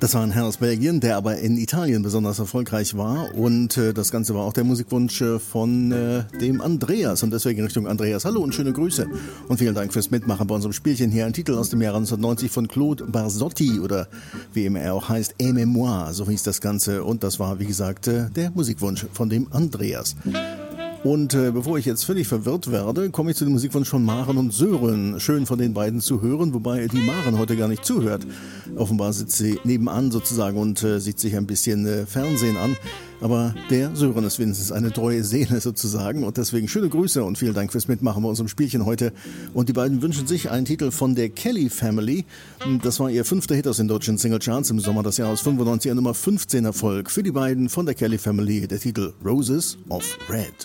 Das war ein Herr aus Belgien, der aber in Italien besonders erfolgreich war und das Ganze war auch der Musikwunsch von dem Andreas und deswegen Richtung Andreas. Hallo und schöne Grüße und vielen Dank fürs Mitmachen bei unserem Spielchen hier. Ein Titel aus dem Jahr 1990 von Claude Barzotti oder wie immer er auch heißt, Aimez-moi, so hieß das Ganze und das war wie gesagt der Musikwunsch von dem Andreas. Und bevor ich jetzt völlig verwirrt werde, komme ich zu dem Musikwunsch von Maren und Sören. Schön von den beiden zu hören, wobei die Maren heute gar nicht zuhört. Offenbar sitzt sie nebenan sozusagen und sieht sich ein bisschen Fernsehen an. Aber der Sören ist wenigstens eine treue Seele sozusagen. Und deswegen schöne Grüße und vielen Dank fürs Mitmachen bei unserem Spielchen heute. Und die beiden wünschen sich einen Titel von der Kelly Family. Das war ihr 5. Hit aus den deutschen Singlecharts im Sommer des Jahres 95, Nummer 15 Erfolg. Für die beiden von der Kelly Family der Titel Roses of Red.